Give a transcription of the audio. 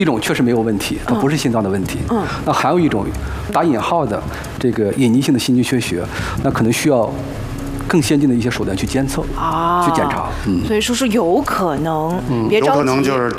一种确实没有问题，它不是心脏的问题。那还有一种打引号的这个隐匿性的心肌缺血，那可能需要更先进的一些手段去监测去检查。 所以说是有可能，别着急。 有可能就是